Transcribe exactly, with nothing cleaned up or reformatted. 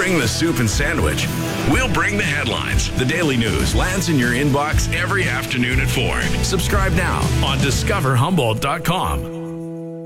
bring the soup and sandwich. We'll bring the headlines. The Daily News lands in your inbox every afternoon at four. Subscribe now on discover humboldt dot com.